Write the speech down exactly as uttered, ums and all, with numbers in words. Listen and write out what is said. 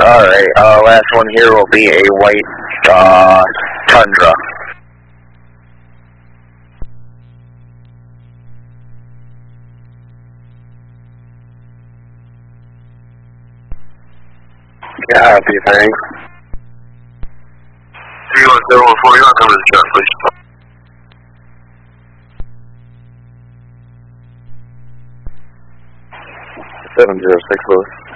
Alright, uh, last one here will be a white, uh, Tundra. Copy, thanks. three one seven one four, you want to come to the truck, please? seven zero six, Louis.